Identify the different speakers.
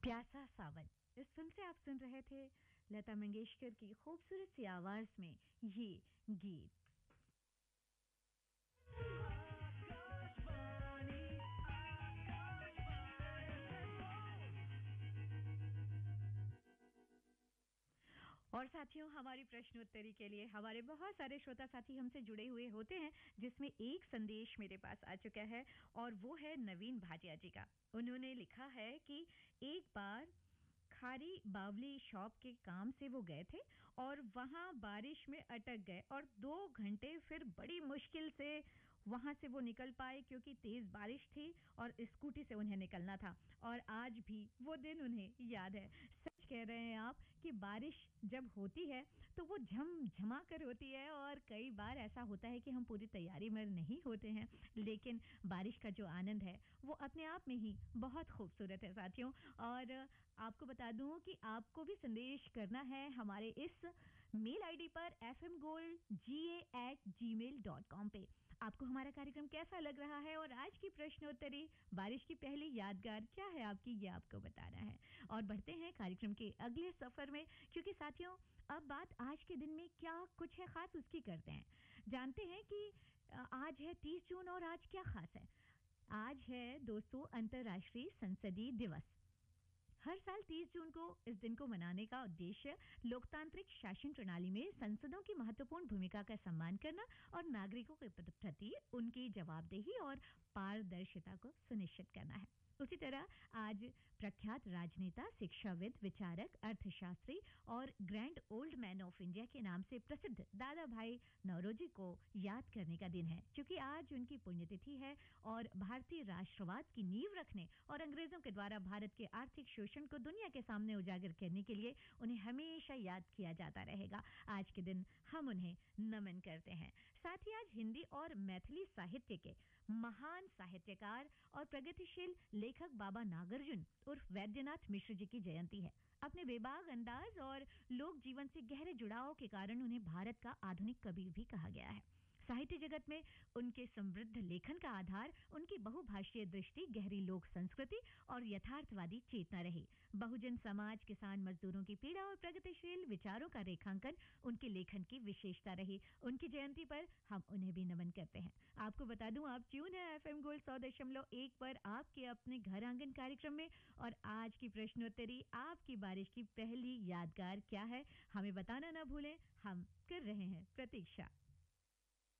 Speaker 1: प्यासा सावन, इस फिल्म से आप सुन रहे थे लता मंगेशकर की खूबसूरत सी आवाज में ये गीत। और साथियों, हमारी प्रश्नोत्तरी के लिए हमारे बहुत सारे श्रोता साथी हमसे जुड़े हुए होते हैं, जिसमें एक संदेश मेरे पास आ चुका है और वो है नवीन भाटिया जी का। उन्होंने लिखा है कि एक बार खारी बावली शॉप के काम से वो गए थे और वहां बारिश में अटक गए और 2 घंटे फिर बड़ी मुश्किल से वहां से वो निकल पाए क्योंकि तेज बारिश थी और स्कूटी से उन्हें निकलना था और आज भी वो दिन उन्हें याद है। सच कह रहे हैं आप कि बारिश जब होती है तो वो झमझमा कर होती है और कई बार ऐसा होता है कि हम पूरी तैयारी में नहीं होते हैं, लेकिन बारिश का जो आनंद है वो अपने आप में ही बहुत खूबसूरत है साथियों। और आपको बता दूं कि आपको भी संदेश करना है हमारे इस मेल आईडी पर fmgolga@gmail.com पे। आपको हमारा कार्यक्रम कैसा लग रहा है और आज की प्रश्नोत्तरी बारिश की पहली यादगार क्या है आपकी, ये आपको बताना है। और बढ़ते हैं कार्यक्रम के अगले सफर में, क्योंकि साथियों अब बात आज के दिन में क्या कुछ है खास उसकी करते हैं। जानते हैं कि आज है 30 जून और आज क्या खास है। आज है दोस्तों अंतर्राष्ट्रीय संसदीय दिवस। हर साल 30 जून को इस दिन को मनाने का उद्देश्य लोकतांत्रिक शासन प्रणाली में संसदों की महत्वपूर्ण भूमिका का सम्मान करना और नागरिकों के प्रति उनकी जवाबदेही और पारदर्शिता को सुनिश्चित करना है। उसी तरह आज प्रख्यात राजनेता, शिक्षाविद, विचारक, अर्थशास्त्री और grand old man of India के नाम से प्रसिद्ध दादा भाई नौरोजी को याद करने का दिन है, क्योंकि आज उनकी पुण्यतिथि है और भारतीय राष्ट्रवाद की नींव रखने और अंग्रेजों के द्वारा भारत के आर्थिक शोषण को दुनिया के सामने उजागर करने के लिए उन्हें हमेशा याद किया जाता रहेगा। आज के दिन हम उन्हें नमन करते हैं। साथ ही आज हिंदी और मैथिली साहित्य के महान साहित्यकार और प्रगतिशील लेखक बाबा नागार्जुन उर्फ वैद्यनाथ मिश्र जी की जयंती है। अपने बेबाक अंदाज और लोक जीवन से गहरे जुड़ाव के कारण उन्हें भारत का आधुनिक कवि भी कहा गया है। साहित्य जगत में उनके समृद्ध लेखन का आधार उनकी बहुभाषीय दृष्टि, गहरी लोक संस्कृति और यथार्थवादी चेतना रही। बहुजन समाज, किसान मजदूरों की पीड़ा और प्रगतिशील विचारों का रेखांकन उनके लेखन की विशेषता रही। उनकी जयंती पर हम उन्हें भी नमन करते हैं। आपको बता दूं, आप ट्यून है एफएम गोल्ड 100.1 पर आपके अपने घर आंगन कार्यक्रम में, और आज की प्रश्नोत्तरी आपकी बारिश की पहली यादगार क्या है हमें बताना ना भूलें। हम कर रहे हैं प्रतीक्षा।